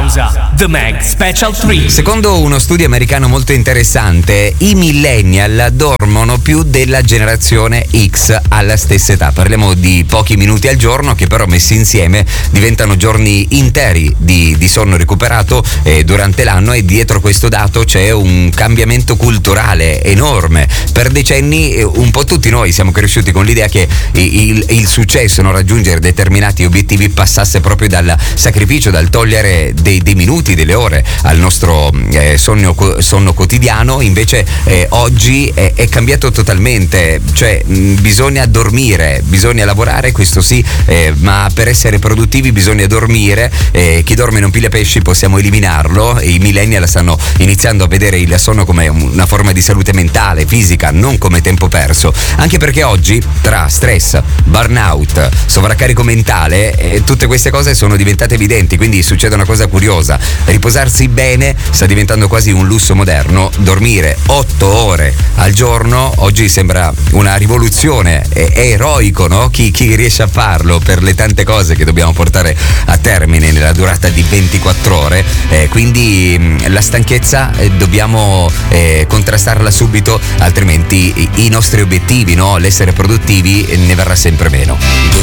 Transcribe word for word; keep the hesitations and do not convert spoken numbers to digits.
Pausa. The Mag Special tre. Secondo uno studio americano molto interessante, i millennial dormono più della generazione X alla stessa età. Parliamo di pochi minuti al giorno che però messi insieme diventano giorni interi di, di sonno recuperato eh, durante l'anno, e dietro questo dato c'è un cambiamento culturale enorme. Per decenni eh, un po' tutti noi siamo cresciuti con l'idea che il, il successo, non raggiungere determinati obiettivi, passasse proprio dal sacrificio, dal togliere dei, dei minuti, delle ore al nostro eh, sonno, sonno quotidiano. Invece eh, oggi è, è cambiato totalmente, cioè mh, bisogna dormire, bisogna lavorare, questo sì, eh, ma per essere produttivi bisogna dormire. Eh, chi dorme non piglia pesci, possiamo eliminarlo. I millennial stanno iniziando a vedere il sonno come una forma di salute mentale, fisica, non come tempo perso, anche perché oggi tra stress, burnout, sovraccarico mentale, eh, tutte queste cose sono diventate evidenti. Quindi succede una cosa curiosa: riposarsi bene sta diventando quasi un lusso moderno. Dormire otto ore al giorno oggi sembra una rivoluzione, è, è eroico, no? Chi, chi riesce a farlo per le tante cose che dobbiamo portare a termine nella durata di ventiquattro ore. Eh, quindi mh, la stanchezza eh, dobbiamo eh, contrastarla subito, altrimenti i, i nostri obiettivi, no? L'essere produttivi, eh, ne verrà sempre meno.